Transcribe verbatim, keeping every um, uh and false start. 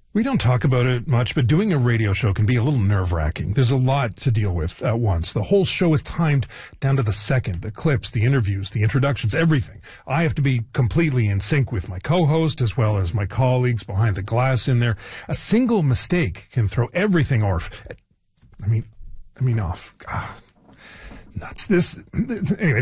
We don't talk about it much, but doing a radio show can be a little nerve-wracking. There's a lot to deal with at once. The whole show is timed down to the second. The clips, the interviews, the introductions, everything. I have to be completely in sync with my co-host as well as my colleagues behind the glass in there. A single mistake can throw everything off. I mean, I mean off. Ah, nuts. This, anyway.